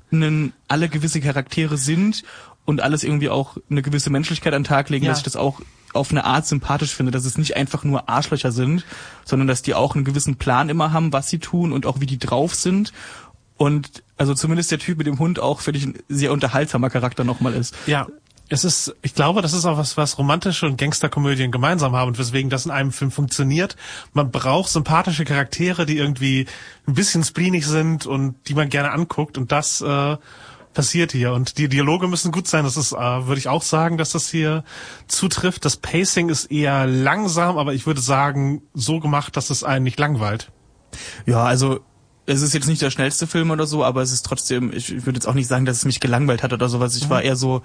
alle gewisse Charaktere sind und alles irgendwie auch eine gewisse Menschlichkeit an den Tag legen, dass ich das auch auf eine Art sympathisch finde, dass es nicht einfach nur Arschlöcher sind, sondern dass die auch einen gewissen Plan immer haben, was sie tun und auch wie die drauf sind. Und also zumindest der Typ mit dem Hund auch, finde ich, ein sehr unterhaltsamer Charakter nochmal ist. Ja, ich glaube, das ist auch was romantische und Gangsterkomödien gemeinsam haben und weswegen das in einem Film funktioniert. Man braucht sympathische Charaktere, die irgendwie ein bisschen spleenig sind und die man gerne anguckt, und das passiert hier. Und die Dialoge müssen gut sein. Das ist, würde ich auch sagen, dass das hier zutrifft. Das Pacing ist eher langsam, aber ich würde sagen, so gemacht, dass es einen nicht langweilt. Ja, also es ist jetzt nicht der schnellste Film oder so, aber es ist trotzdem, ich würde jetzt auch nicht sagen, dass es mich gelangweilt hat oder sowas. Ich war eher so,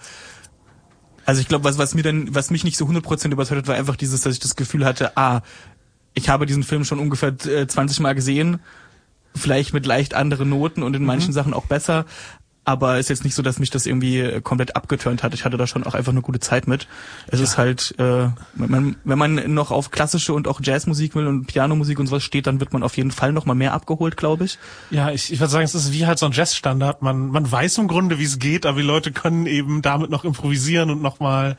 also ich glaube, was mich nicht so 100% überzeugt hat, war einfach dieses, dass ich das Gefühl hatte, ich habe diesen Film schon ungefähr 20 Mal gesehen, vielleicht mit leicht anderen Noten und in manchen Sachen auch besser, aber ist jetzt nicht so, dass mich das irgendwie komplett abgeturnt hat. Ich hatte da schon auch einfach eine gute Zeit mit. Es ist halt, wenn man noch auf klassische und auch Jazzmusik will und Pianomusik und sowas steht, dann wird man auf jeden Fall noch mal mehr abgeholt, glaube ich. Ja, ich würde sagen, es ist wie halt so ein Jazzstandard. Man weiß im Grunde, wie es geht, aber die Leute können eben damit noch improvisieren und noch mal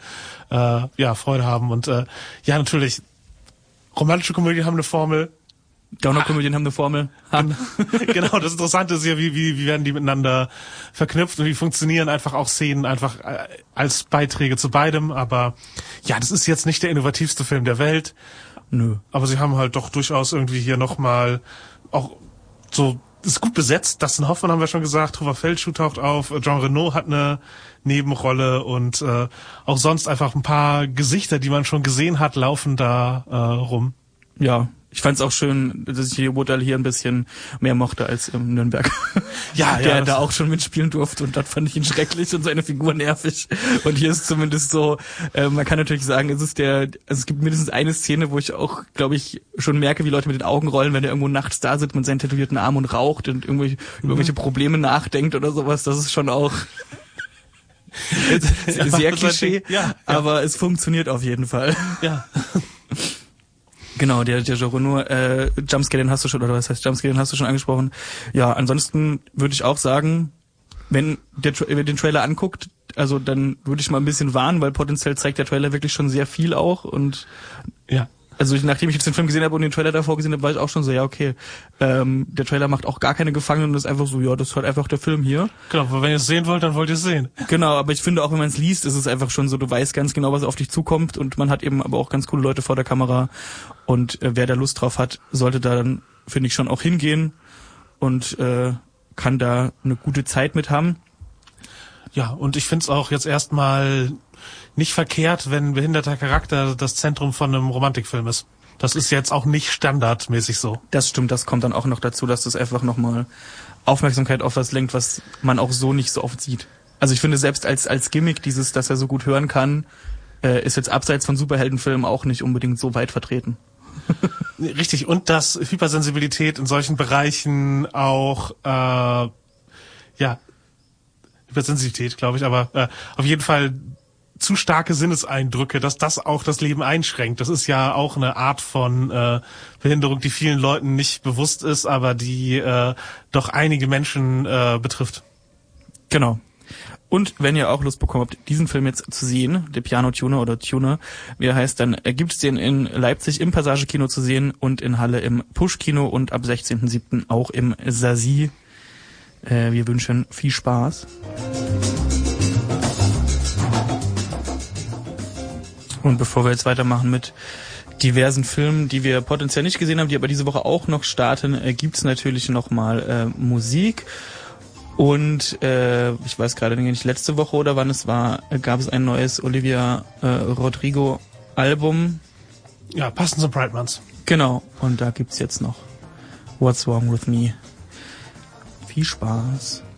Freude haben. Und ja, natürlich, romantische Komödien haben eine Formel. Downer-Komödien haben eine Formel. Genau, das Interessante ist ja, wie werden die miteinander verknüpft und wie funktionieren einfach auch Szenen einfach als Beiträge zu beidem. Aber ja, das ist jetzt nicht der innovativste Film der Welt. Nö. Aber sie haben halt doch durchaus irgendwie hier nochmal auch so, ist gut besetzt. Dustin Hoffman haben wir schon gesagt, Hoover Feldschuh taucht auf, Jean Reno hat eine Nebenrolle und auch sonst einfach ein paar Gesichter, die man schon gesehen hat, laufen da rum. Ja. Ich fand es auch schön, dass ich die Woodall hier ein bisschen mehr mochte als im Nürnberg. Ja, der da auch schon mitspielen durfte und dort fand ich ihn schrecklich und seine Figur nervig. Und hier ist zumindest so, man kann natürlich sagen, es gibt mindestens eine Szene, wo ich auch, glaube ich, schon merke, wie Leute mit den Augen rollen, wenn er irgendwo nachts da sitzt mit seinen tätowierten Armen und raucht und über irgendwelche Probleme nachdenkt oder sowas. Das ist schon auch sehr Klischee, aber es funktioniert auf jeden Fall. Ja. Genau, der Jean Jumpscare, den hast du schon angesprochen. Ja, ansonsten würde ich auch sagen, wenn den Trailer anguckt, also dann würde ich mal ein bisschen warnen, weil potenziell zeigt der Trailer wirklich schon sehr viel auch und ja. Also nachdem ich jetzt den Film gesehen habe und den Trailer davor gesehen habe, war ich auch schon so, ja okay, der Trailer macht auch gar keine Gefangenen und ist einfach so, ja, das ist halt einfach der Film hier. Genau, aber wenn ihr es sehen wollt, dann wollt ihr es sehen. Genau, aber ich finde auch, wenn man es liest, ist es einfach schon so, du weißt ganz genau, was auf dich zukommt und man hat eben aber auch ganz coole Leute vor der Kamera und wer da Lust drauf hat, sollte da dann, finde ich, schon auch hingehen und kann da eine gute Zeit mit haben. Ja, und ich finde es auch jetzt erstmal nicht verkehrt, wenn ein behinderter Charakter das Zentrum von einem Romantikfilm ist. Das ist jetzt auch nicht standardmäßig so. Das stimmt, das kommt dann auch noch dazu, dass das einfach nochmal Aufmerksamkeit auf was lenkt, was man auch so nicht so oft sieht. Also ich finde, selbst als Gimmick, dass er so gut hören kann, ist jetzt abseits von Superheldenfilmen auch nicht unbedingt so weit vertreten. Richtig, und dass Hypersensibilität in solchen Bereichen auch, Hypersensibilität, glaube ich, aber auf jeden Fall zu starke Sinneseindrücke, dass das auch das Leben einschränkt. Das ist ja auch eine Art von Behinderung, die vielen Leuten nicht bewusst ist, aber die doch einige Menschen betrifft. Genau. Und wenn ihr auch Lust bekommen habt, diesen Film jetzt zu sehen, der Piano Tuner oder Tuner, wie er heißt, dann gibt es den in Leipzig im Passage-Kino zu sehen und in Halle im Push-Kino und ab 16.07. auch im Sasi. Wir wünschen viel Spaß. Und bevor wir jetzt weitermachen mit diversen Filmen, die wir potenziell nicht gesehen haben, die aber diese Woche auch noch starten, gibt's natürlich nochmal Musik. Und ich weiß gerade nicht, letzte Woche oder wann es war, gab es ein neues Olivia Rodrigo Album. Ja, passend zum Pride Month. Genau, und da gibt's jetzt noch What's Wrong With Me. Viel Spaß.